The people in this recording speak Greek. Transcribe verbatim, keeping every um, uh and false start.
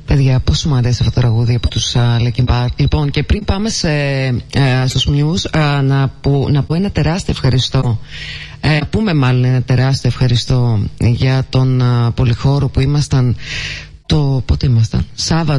Παιδιά, πόσο μου αρέσει αυτό το τραγούδι από τους Linkin Park. Λοιπόν, και πριν πάμε σε, ε, στους Muse, ε, να, πω, να πω ένα τεράστιο ευχαριστώ. Ε, πούμε μάλλον ένα τεράστιο ευχαριστώ για τον ε, πολυχώρο που ήμασταν το, πότε ήμασταν, Σάββατο